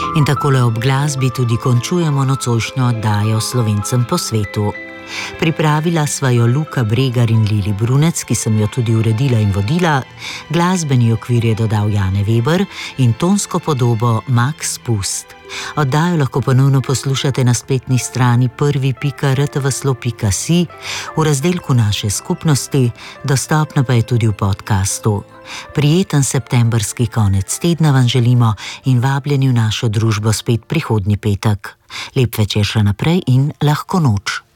In takole ob glasbi tudi končujemo nocojšnjo oddajo Slovencem po svetu. Pripravila sva jo Luka Bregar in Lili Brunec, ki sem jo tudi uredila in vodila, glasbeni okvir je dodal Jane Weber in tonsko podobo Max Pust. Oddajo lahko ponovno poslušate na spletni strani prvi.rtvslo.si v razdelku naše skupnosti, dostopna pa je tudi v podkastu. Prijeten septembrski konec tedna vam želimo in vabljeni v našo družbo spet prihodnji petek. Lep večer še naprej in lahko noč.